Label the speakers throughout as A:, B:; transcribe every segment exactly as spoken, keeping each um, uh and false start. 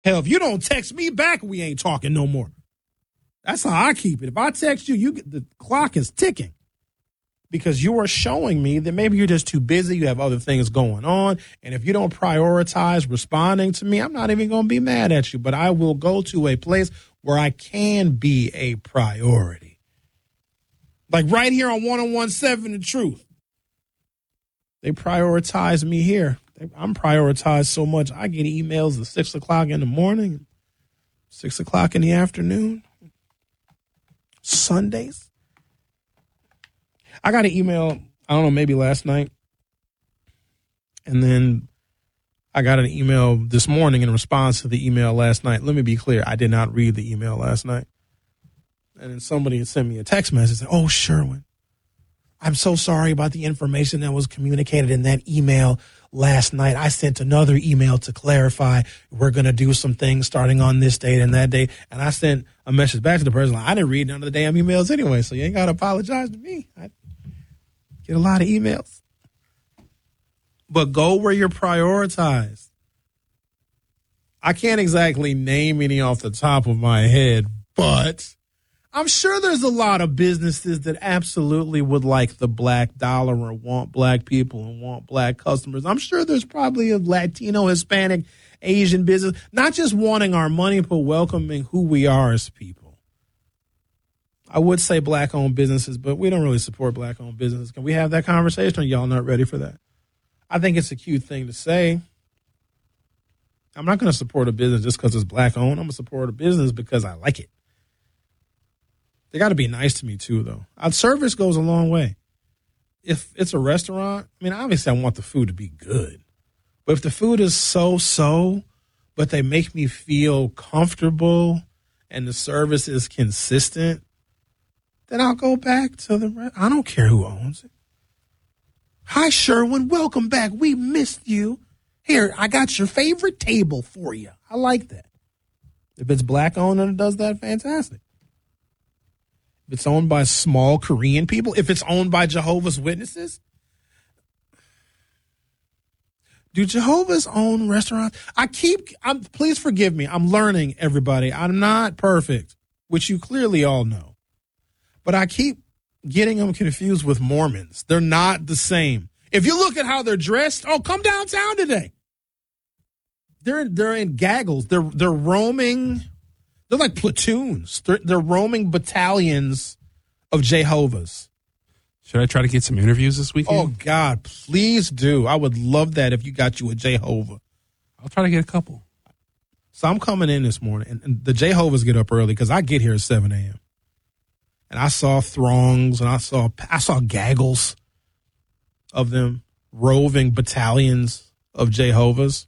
A: Hell, if you don't text me back, we ain't talking no more. That's how I keep it. If I text you, you the clock is ticking because you are showing me that maybe you're just too busy. You have other things going on. And if you don't prioritize responding to me, I'm not even going to be mad at you. But I will go to a place where I can be a priority. Like right here on one oh one point seven The Truth. They prioritize me here. I'm prioritized so much. I get emails at six o'clock in the morning, six o'clock in the afternoon. Sundays. I got an email, I don't know, maybe last night. And then I got an email this morning in response to the email last night. Let me be clear. I did not read the email last night. And then somebody had sent me a text message and said, oh, Sherwin, I'm so sorry about the information that was communicated in that email last night. I sent another email to clarify we're going to do some things starting on this date and that date. And I sent a message back to the person. Like, I didn't read none of the damn emails anyway, so you ain't got to apologize to me. I get a lot of emails. But go where you're prioritized. I can't exactly name any off the top of my head, but I'm sure there's a lot of businesses that absolutely would like the black dollar or want black people and want black customers. I'm sure there's probably a Latino, Hispanic, Asian business, not just wanting our money, but welcoming who we are as people. I would say black-owned businesses, but we don't really support black-owned businesses. Can we have that conversation, or y'all not ready for that? I think it's a cute thing to say. I'm not going to support a business just because it's black-owned. I'm going to support a business because I like it. They got to be nice to me, too, though. Our service goes a long way. If it's a restaurant, I mean, obviously I want the food to be good. But if the food is so-so, but they make me feel comfortable and the service is consistent, then I'll go back to the restaurant. I don't care who owns it. Hi, Sherwin. Welcome back. We missed you. Here, I got your favorite table for you. I like that. If it's black-owned and it does that, fantastic. If it's owned by small Korean people, if it's owned by Jehovah's Witnesses, do Jehovah's own restaurants? I keep, I'm, please forgive me. I'm learning, everybody. I'm not perfect, which you clearly all know. But I keep getting them confused with Mormons. They're not the same. If you look at how they're dressed, oh, come downtown today. They're they're in gaggles. They're they're roaming. They're like platoons. They're, they're roaming battalions of Jehovah's.
B: Should I try to get some interviews this weekend?
A: Oh, God, please do. I would love that if you got you a Jehovah.
B: I'll try to get a couple.
A: So I'm coming in this morning, and, and the Jehovah's get up early because I get here at seven a.m. And I saw throngs, and I saw I saw gaggles of them, roving battalions of Jehovah's.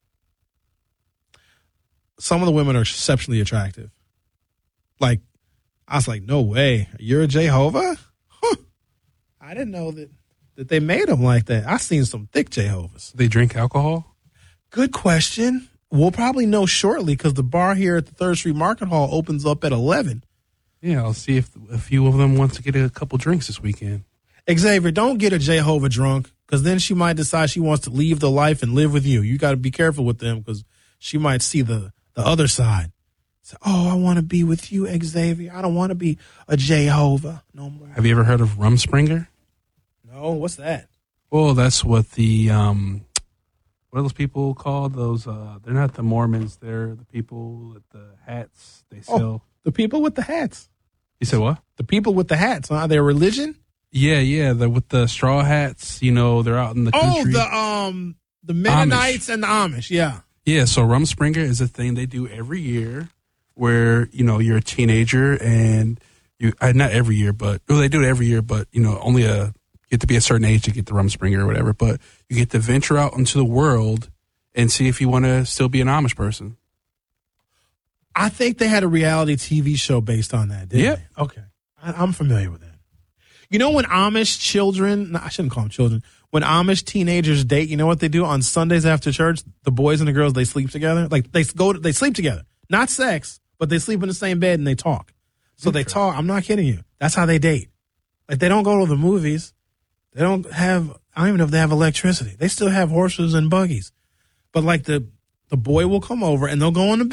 A: Some of the women are exceptionally attractive. Like, I was like, no way. You're a Jehovah? Huh. I didn't know that, that they made them like that. I seen some thick Jehovah's.
B: They drink alcohol?
A: Good question. We'll probably know shortly because the bar here at the Third Street Market Hall opens up at eleven.
B: Yeah, I'll see if a few of them want to get a couple drinks this weekend.
A: Xavier, don't get a Jehovah drunk because then she might decide she wants to leave the life and live with you. You got to be careful with them because she might see the, the other side. Say, oh, I want to be with you, Xavier. I don't want to be a Jehovah no more.
B: Have you ever heard of Rumspringer?
A: No, what's that?
B: Well, that's what the, um, what are those people called? Those, uh, they're not the Mormons. They're the people with the hats they sell.
A: Oh, the people with the hats.
B: You said what?
A: The people with the hats. Huh? Their religion?
B: Yeah, yeah. The with the straw hats. You know, they're out in the country.
A: Oh, the um, the Mennonites Amish. And the Amish. Yeah.
B: Yeah. So Rumspringer is a thing they do every year, where you know you're a teenager and you uh, not every year, but well, they do it every year, but you know only a you get to be a certain age to get the Rumspringer or whatever. But you get to venture out into the world and see if you want to still be an Amish person.
A: I think they had a reality T V show based on that, didn't
B: yep.
A: they? Okay. I, I'm familiar with that. You know when Amish children, no, I shouldn't call them children, when Amish teenagers date, you know what they do? On Sundays after church, the boys and the girls, they sleep together. Like, they go, they sleep together. Not sex, but they sleep in the same bed and they talk. So they talk. I'm not kidding you. That's how they date. Like, they don't go to the movies. They don't have, I don't even know if they have electricity. They still have horses and buggies. But, like, the, the boy will come over and they'll go in the bed.